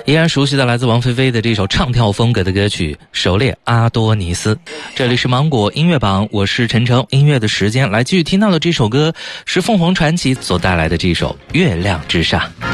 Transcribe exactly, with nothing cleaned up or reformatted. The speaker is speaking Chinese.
依然熟悉的来自王菲菲的这首唱跳风格的歌曲《狩猎阿多尼斯》。这里是芒果音乐榜，我是陈诚。音乐的时间来继续听到的这首歌是凤凰传奇所带来的这首《月亮之上》。